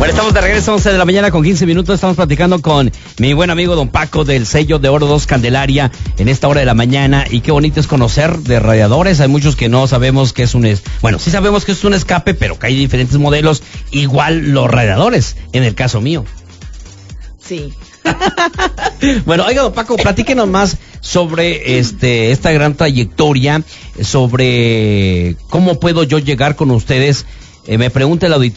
Bueno, estamos de regreso, 11 de la mañana con 15 minutos. Estamos platicando con mi buen amigo don Paco del sello de Oro 2 Candelaria en esta hora de la mañana. Y qué bonito es conocer de radiadores. Hay muchos que no sabemos que es bueno, sí sabemos que es un escape, pero que hay diferentes modelos. Igual los radiadores, en el caso mío. Sí. Bueno, oiga, don Paco, platíquenos más sobre esta gran trayectoria, sobre cómo puedo yo llegar con ustedes. Me pregunta el auditorio.